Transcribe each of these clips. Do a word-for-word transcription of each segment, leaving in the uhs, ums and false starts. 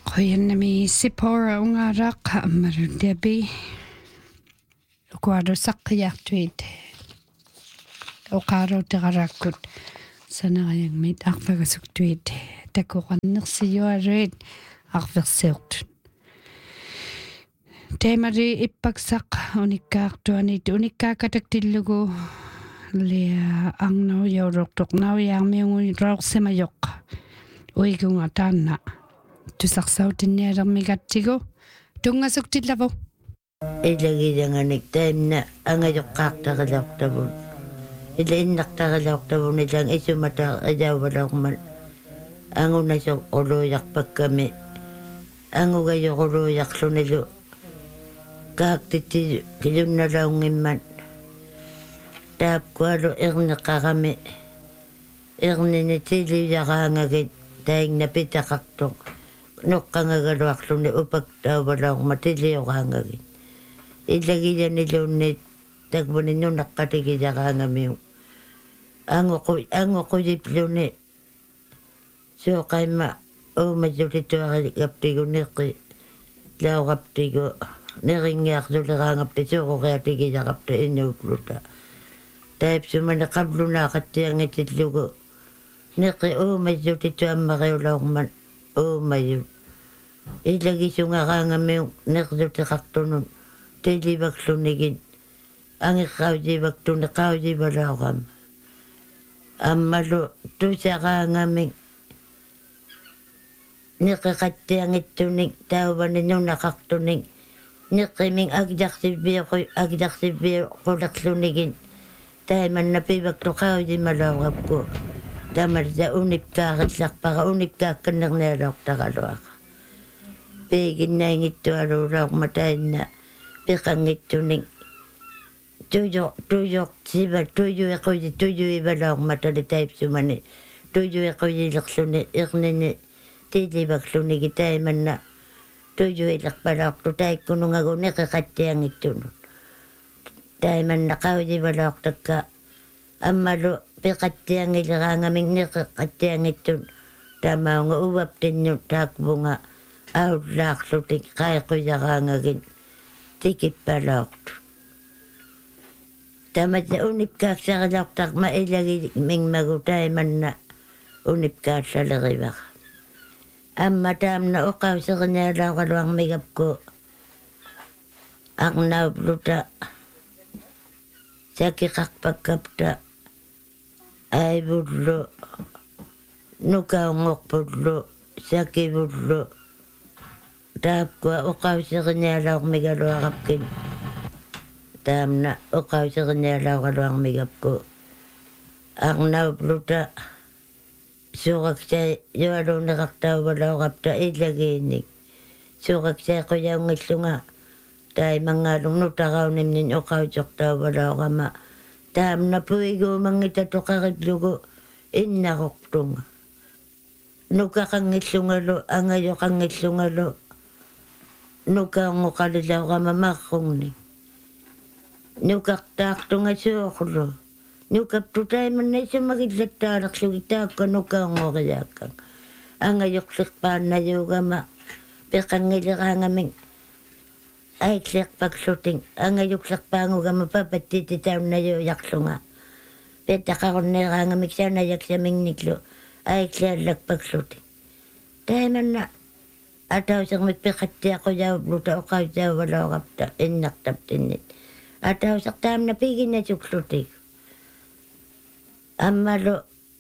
Qoyanami Sipora ungarak amarudebi ukwado sakiyaktuit uqaro tigarakut sanayang mit akfagasuktuit takuqannersiuaruit arversirt temari ipaksak unikkaartuanit unikkaakataktillugu lia angno yoroktok nawiarmiungu rorsimayoq uigunga taanna tusaqsautinnialermigatsigu tungasuktillavu illagilanganik taimna angajoqqaartaqilortavun illa innartaqilortavun ilang isumata ajauvalorman angunasoq uluuyarpakkami angugajoquluuyarlunilu kaaktitti kilunnalaungimman taapkualu irneqarami irnini tiliyaraangagit taingna pitaqartoq nuqqangagaluarluni upaktauvalorma tiliyaraangagit illagilaniluunnit takbuni nunaqqatigilaraangamiu angoqu angoquyipluni suuqaimma uumajulituarigaptigu neqqi laugaptigu neringiarluleraangapti suuquriatigilaqapti inuupluta taipsumani qablunaaqattiangitillugu neqqi uumajulituammariulaorman uumajut ilagisuнгaraangamiu neqlutiqartunun tilivaklunigit angiqqaujivaktunni qaujivalaoram ammalu tusaraangamik neqeqattiangittunik tauvani nunaqartunik neqqiming agjarsiviiqu agjarsiviiqulaqlunigit taimanna pivaktu qaujimalaorapku tamarsa unipkaaqillarpara unipkaakkannernialoortaqaluaqa piiginnaingittualuulaorma tainna piqangittunik tuyo tuyo siva tuyuequyi tuyuivalaorma tali taipsumani tuyuequyilerluni irnini tilivaklunigi taimanna tuyuilerpalaortu taikkunungagu neqeqattiangittunu taimanna qaujivalaortakka ammalu piqattiangileraangamik neqeqattiangittun tamaunga uvaptinnu taakvunga aullaarlutik qaiquyaraangagit tikippalaortu tamata unipkaaksarilaortarma ilagi mingmagu taimanna unipkaallalerivaqa amma taamna uqauserinialaoqaluarmigapku arnaupluta sakiqarpakkapta aivullu nukaungorpullu sakivullu taapkua uqauserinialaormigaluarapkin taamna uqauserinialaoqaluarmigapku arnaupluta suuqaksai yualuuneqartauvalaorapta illagiinik suuqaksai quyaungillunga taimangaalung nutaqaunimnin uqausortauvalaorama taamna puiguumangita toqaritlugu innaqortunga nukaqangillungalu angajoqangillungalu nukaungoqalilaorama marrungni nukaqtaartunga suuqlu nukaptu taimanna isumagillataalerlugi taakka nukaungoriaakkang angajoqlerpaannayuugama peqangileraangamik aitlerpakluting angajuklerpaangugama papattiti taunnajuujarlunga petaqarunneeraangamik saanajaksamingniklu aitleallakpakluting taimanna atausermik peqattiaqujauppluta uqautauvalorapta innartaptinnit atauser taamna piginasuklutik ammalu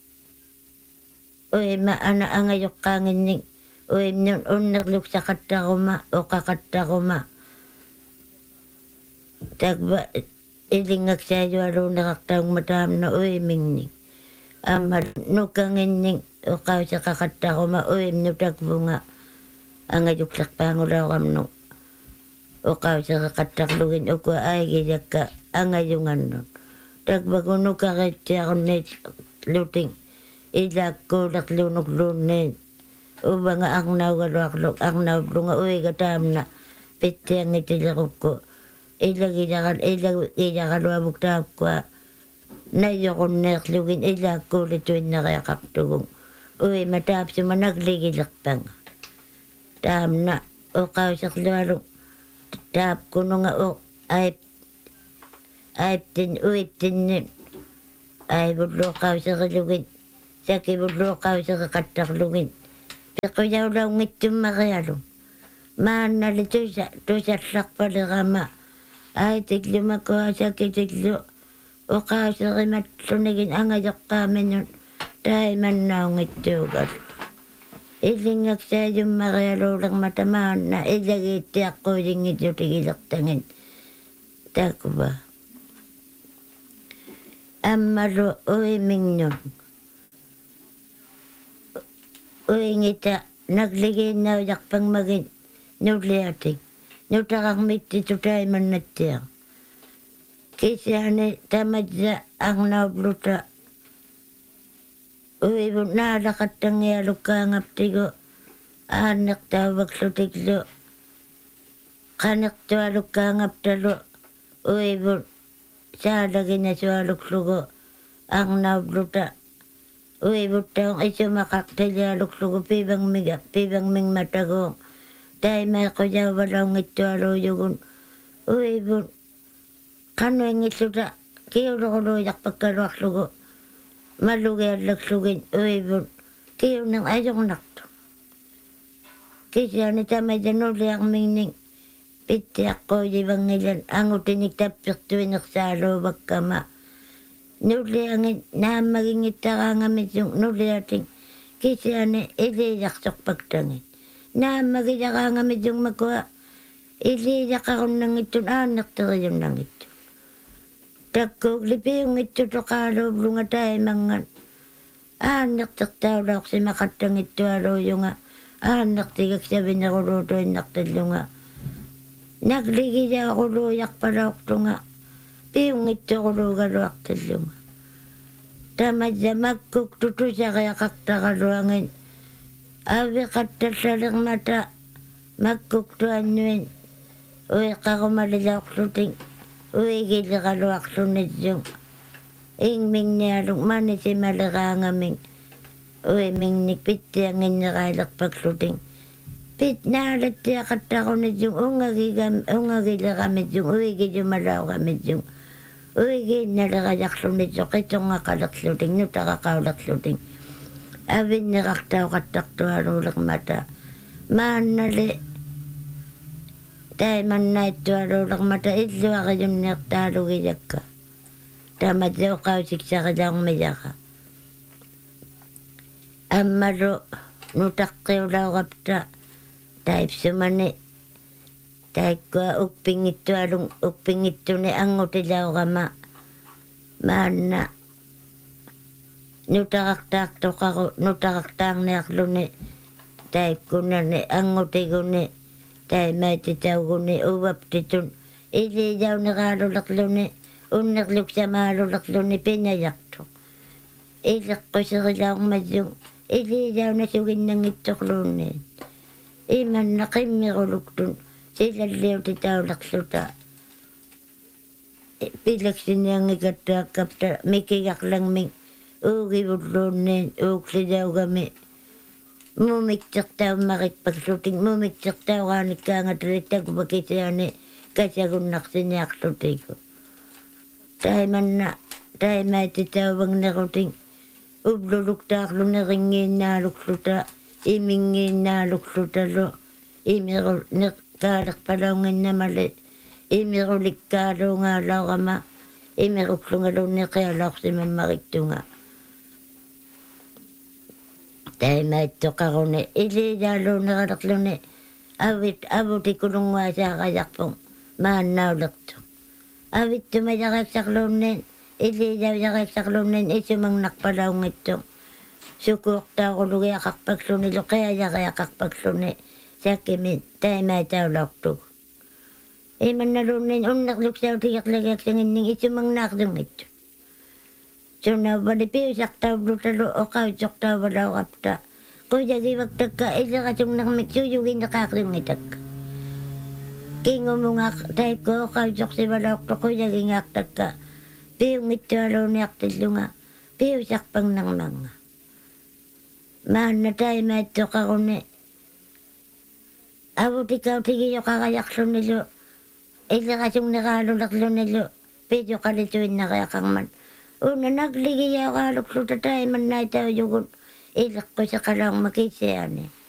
uima ana angajoqqaanginnik uimnun unnerluksaqattaruma uqaqattaruma takba ilingaksaayualuuneqartaungma taamna uimingnik ammal nukanginnik uqauseqaqattaruma uimnu takvunga angajuklerpaangulaoramnu uqauseqaqattarlugin ukua aigijakka angajungannut takbagu nukarittiarunnit luting ilaakkuulerluunukluunniit uvanga arnaugaluarluk arnauplunga uiga taamna pittiangitilerukku ilagilagal ilagilagaluavuk taapkua nayoqunneerlugin ilaakkuulituinneriaqartugun uima taapsuma nagligilerpanga Tamna o kausakluaru tap kununga o ay ay tin uitin ay budlo kausaklugin saki budlo kausakakattaklugin piquyaulau ngittummaqialu maannali tusa tusallaqpalerama ay tiklumakua saki tiklu o kausarimatlunigin angajoqqaaminun taimannaungittuugal ilingaksaajummaqialuulermata maanna illagiittiaqquusinngitutigilertangin takuva ammalu uiminnun uingita nagligiinnaujaqpangmagin nuliatik nutaqarmitti tutaimannattiaq kisiani tamadza arnaubluta uivun naalaqattangialukkaangaptigu aanneqtaavaklutiklu qaneqtualukkaangaptalu uivun saalagina sualuklugu arnaubluta uivuttaun isumaqartilialuklugu pivangmiga pivangmingmataguun taimaequjauvalaungittualuujugun uivun qanuingilluta kiuluquluujaqpakkaluarlugu malugiallaklugin uivun kiunang ajornartu kisiani tamaja nuliarmingning pittiaqquujivangilan angutinik tappirtuinersaaluuvakkama nuliangin naammagingittaraangamitsung nuliating kisiani iliijarsorpaktangin naammagiljaraangamitsung makua iliijaqarunnangittun aannerteriunnangittu takkuuk lipiungittu toqaaluuvlunga taimangan aannertertaulaorsimaqattangittualuujunga aannertigaksavineruluutuinnartallunga nagligijaaquluujarpalaortunga piungittuquluugaluartallunga tamadza makkuk tutusariaqartaraluangin aviqattallalermata makkuk tuannuin uiqarumalilaorluting uigileraluarlunitsung ingmingnialung manisimaleraangaming uimingnik pittianginnerailerpakluting pit naalattiaqattarunitsung ungagigam ungagileramitsung uigijumalaoramitsung uigiinnalerajarlunitsu qitungaqalerluting nutaraqaulerluting avinnerartauqattartualuulermata maannali taimannaittualuulermata illuaqijunniartaalugijakka tamatsuuqausiksarilaormijaqa ammalu nutaqqiulaurapta taipsumani taikkua ukpingittualung ukpingittuni angutilaurama maanna nutaraqtaartoqaru nutaraqtaarniarluni taikkunani angutiguni taimaititauguni uvaptitun iliijauneraalulerluni unnerluksamaalulerluni pinajaqtuq illeqquserilaormassung iliijaunasuginnangittorluunniin imanna qimmiruluktun silalliutitaulerluta pilaksiniangikattaakkapta mikigarlangming uugivulluunniin uuksiliaugami mumiksertaummarikpakluting mumiksertauraanikkaangatalittakupa kasagunnaqsiniarlutiku taimanna taimaititauvangneruting ubluluktaarluneringiinnaalukluta imingiinnaaluklutalu imiru kaaleqpalaunginnamali imirulikkaaluungaalaurama imiruklungalunniqialaorsimammariktunga taimaittoqaruni iliilaaluuneralерluni avit avutikulunguasaaqajarpun maannaulertu avittumajaqaksarluunniin iliilaujaqaksarluunniin isumangnarpalaungittu sukuuqtaarulugiaqarpakluni luqiajariaqarpakluni sakkimi taimaitaulortuk imannaluunniin unnerluksautigaqlagiaksanginning isumangnaarlungittu sunnauvali piusartaullutalu oqautsortauvalaurapta qujagiivaktakka ilerasungnarmik suyuginneqaarlungitakka kingumungaaq taikku oqautsorsivalauqtu qujagingaartakka piungittualuuniartillunga piusarpangnarmanga maanna taimaittoqaruni Avutika tigi yo kakayaklunilo. Ilakasyung nakalulaklunilo. Pedyo kalituin na kaya kang man. Una nagligi yo kaluklutatay man na ito yung ilak ko sa kalang makisyan eh.